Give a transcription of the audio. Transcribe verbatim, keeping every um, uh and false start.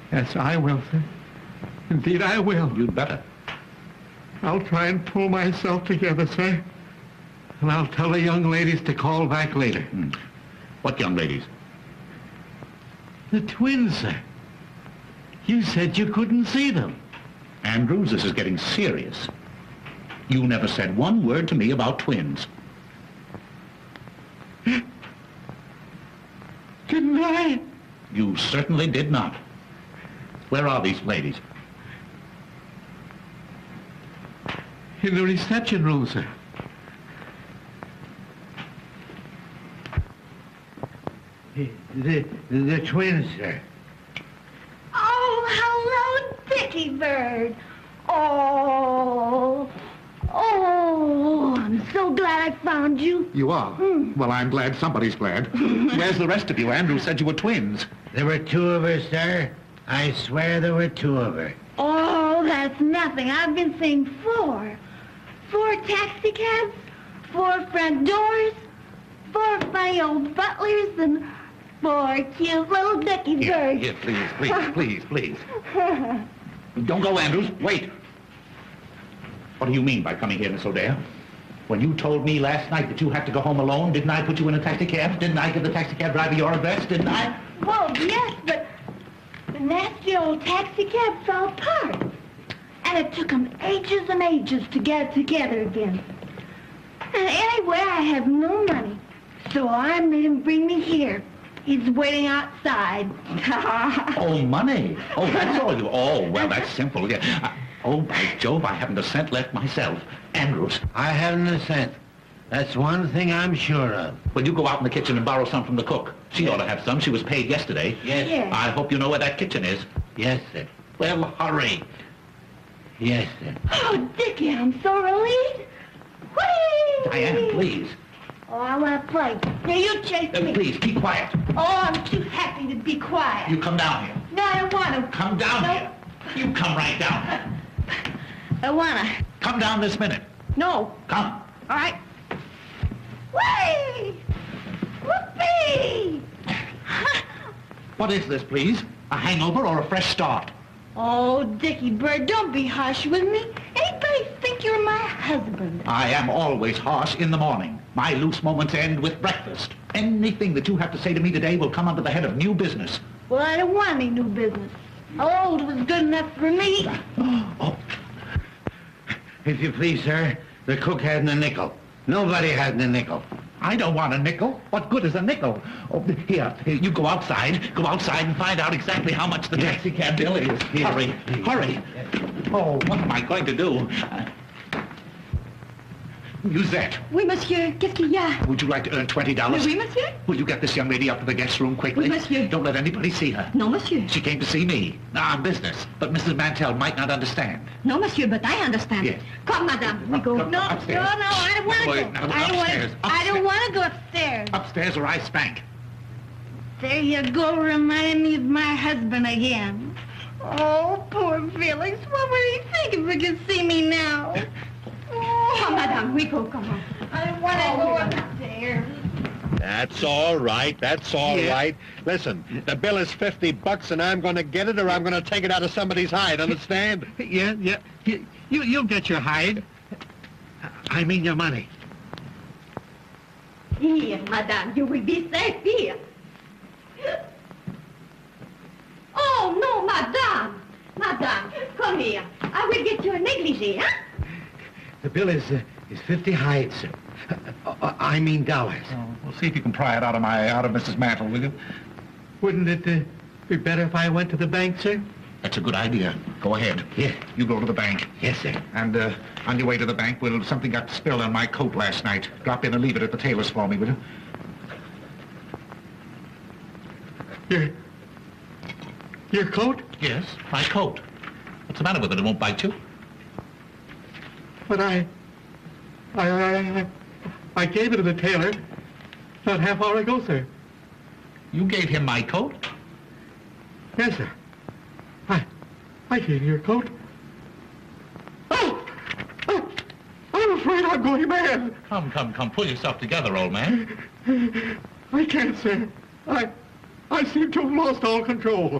Yes, I will, sir. Indeed, I will. You'd better. I'll try and pull myself together, sir. And I'll tell the young ladies to call back later. Hmm. What young ladies? The twins, sir. You said you couldn't see them. Andrews, this is getting serious. You never said one word to me about twins. Didn't I? You certainly did not. Where are these ladies? In the reception room, sir. The, the, the twins, sir. Oh, hello, Dickie Bird. Oh, oh, I'm so glad I found you. You are? Hmm. Well, I'm glad somebody's glad. Where's the rest of you? Andrew said you were twins. There were two of her, sir. I swear there were two of her. Oh, that's nothing. I've been seeing four. Four taxi cabs, four front doors, four funny old butlers, and four cute little Dickie Here, Birds. here, please, please, please, please. Don't go, Andrews. Wait. What do you mean by coming here, Miss O'Dare? When you told me last night that you had to go home alone, didn't I put you in a taxi cab? Didn't I give the taxi cab driver your address? Didn't I? Well, yes, but the nasty old taxi cab fell apart. And it took them ages and ages to get it together again. And anyway, I have no money. So I made him bring me here. He's waiting outside. Oh, money. Oh, that's all you... Oh, well, that's simple. Yeah. Uh, oh, by Jove, I haven't a cent left myself. Andrews. I haven't a cent. That's one thing I'm sure of. Will you go out in the kitchen and borrow some from the cook? She ought to have some. She was paid yesterday. Yes. Yes. I hope you know where that kitchen is. Yes, sir. Well, hurry. Yes, sir. Oh, Dickie, I'm so relieved. Whee! Diane, please. Oh, I want to play. Now, you chase Uh, me. please, keep quiet. Oh, I'm too happy to be quiet. You come down here. No, I don't want to. Come down No. here. You come right down here. I want to. Come down this minute. No. Come. All right. Whee! Whoopee! What is this, please? A hangover or a fresh start? Oh, Dickie Bird, don't be harsh with me. Anybody think you're my husband? I am always harsh in the morning. My loose moments end with breakfast. Anything that you have to say to me today will come under the head of new business. Well, I don't want any new business. Old was good enough for me. Oh, If you please, sir, the cook hadn't a nickel. Nobody hadn't a nickel. I don't want a nickel. What good is a nickel? Oh, here, here, you go outside. Go outside and find out exactly how much the taxi cab bill is. Here. Hurry, hurry. Oh, what am I going to do? Uh, Musette, Oui, monsieur. Qu'est-ce qu'il y a? would you like to earn twenty dollars? Oui, monsieur. Will you get this young lady up to the guest room quickly? Oui, monsieur. Don't let anybody see her. Non, monsieur. She came to see me. Now, on business. But Missus Mantell might not understand. No, monsieur, but I understand. Yes. Come, madame. We go. Come, no, upstairs. no, no, I don't want to Wait, go. now, I don't want upstairs, to. I don't upstairs. want to go upstairs. Upstairs or I spank. There you go, reminding me of my husband again. Oh, poor Felix. What would he think if he could see me now? Oh, come, madame. We go. Come on. I don't want to go upstairs. That's all right. That's all Yeah. right. Listen, the bill is fifty bucks, and I'm going to get it, or I'm going to take it out of somebody's hide. Understand? Yeah, yeah. You, you, you'll get your hide. I mean your money. Here, madame. You will be safe here. Oh, no, madame. Madame, come here. I will get you a negligee, huh? The bill is uh, is fifty hides, sir. Uh, uh, I mean dollars. Oh, we'll see if you can pry it out of my out of Missus Mantle, will you? Wouldn't it uh, be better if I went to the bank, sir? That's a good idea. Go ahead. Yeah. You go to the bank. Yes, sir. And uh, on your way to the bank, will something got spilled on my coat last night. Drop in and leave it at the tailor's for me, will you? Your your coat? Yes, my coat. What's the matter with it? It won't bite you? But I, I, I, I, I gave it to the tailor not half hour ago, sir. You gave him my coat? Yes, sir. I, I gave you your coat. Oh! Oh! I'm afraid I'm going mad. Come, come, come. Pull yourself together, old man. I can't, sir. I, I seem to have lost all control.